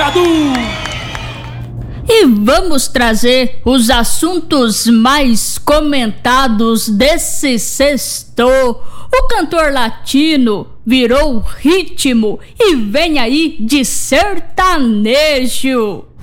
Cadu! E vamos trazer os assuntos mais comentados desse sextou. O cantor latino virou ritmo e vem aí de sertanejo.